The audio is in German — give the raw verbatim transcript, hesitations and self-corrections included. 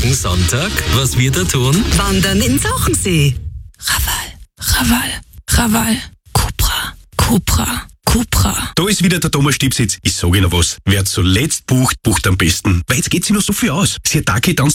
Morgen Sonntag. Was wir da tun? Wandern in Sachensee. Raval, Raval, Raval, Cupra, Cupra, Cupra. Da ist wieder der Thomas Stipsitz. Ich sage Ihnen was. Wer zuletzt bucht, bucht am besten. Weil jetzt geht sich noch so viel aus. Sirtaki tanzt